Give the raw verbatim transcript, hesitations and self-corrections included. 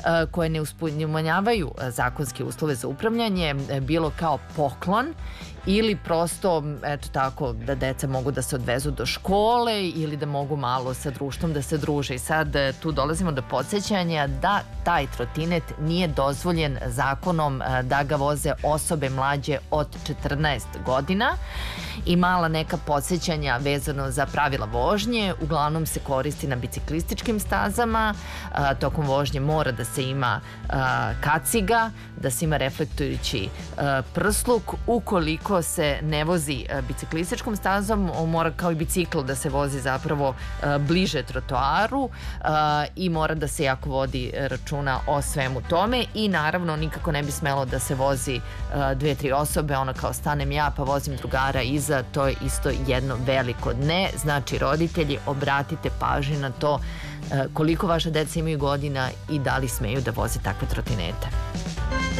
koje ne ispunjavaju zakonske uslove za upravljanje, bilo kao poklon ili prosto, eto tako, da deca mogu da se odvezu do škole ili da mogu malo sa društvom da se druže. I sad tu dolazimo do podsjećanja da taj trotinet nije dozvoljen zakonom da ga voze osobe mlađe od četrnaest godina i mala neka podsjećanja vezano za pravila vožnje. Uglavnom se koristi na biciklističkim stazama. Tokom vožnje mora da se ima kaciga, da se ima reflektujući prsluk. Ukoliko se ne vozi biciklističkom stazom, on mora kao i bicikl da se vozi zapravo bliže trotoaru i mora da se jako vodi računa o svemu tome i naravno nikako ne bi smelo da se vozi dve, tri osobe, ono kao stanem ja pa vozim drugara iza, to je isto jedno veliko ne. Znači roditelji, obratite pažnju na to koliko vaša deca imaju godina i da li smeju da voze takve trotinete.